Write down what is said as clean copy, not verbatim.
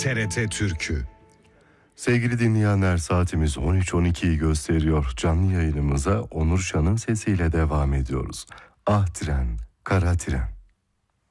TRT Türkü. Sevgili dinleyenler, saatimiz 13.12'yi gösteriyor. Canlı yayınımıza Onur Şan'ın sesiyle devam ediyoruz. Ah tren, kara tren.